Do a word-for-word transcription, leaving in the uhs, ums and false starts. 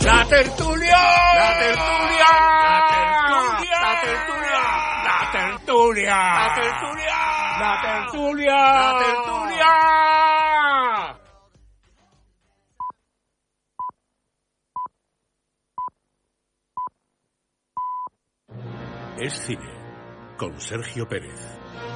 ¡La tertulia! ¡La tertulia! ¡La tertulia! ¡La tertulia! ¡La tertulia! ¡La tertulia! ¡La tertulia! Es cine, con Sergio Pérez.